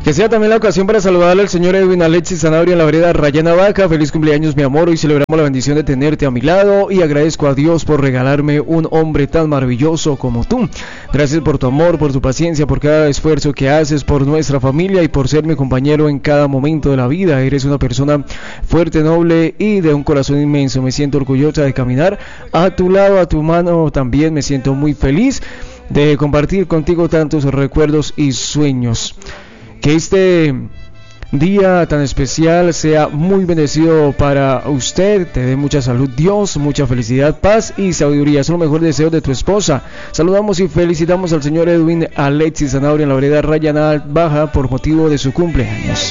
Que sea también la ocasión para saludarle al señor Edwin Alexis Zanabria en la vereda Rayana Baja. Feliz cumpleaños, mi amor. Hoy celebramos la bendición de tenerte a mi lado y agradezco a Dios por regalarme un hombre tan maravilloso como tú. Gracias por tu amor, por tu paciencia, por cada esfuerzo que haces por nuestra familia y por ser mi compañero en cada momento de la vida. Eres una persona fuerte, noble y de un corazón inmenso. Me siento orgullosa de caminar a tu lado, a tu mano. También me siento muy feliz de compartir contigo tantos recuerdos y sueños. Que este día tan especial sea muy bendecido para usted, te dé mucha salud Dios, mucha felicidad, paz y sabiduría. Son los mejores deseos de tu esposa. Saludamos y felicitamos al señor Edwin Alexis Zanabria en la vereda Rayana Baja por motivo de su cumpleaños.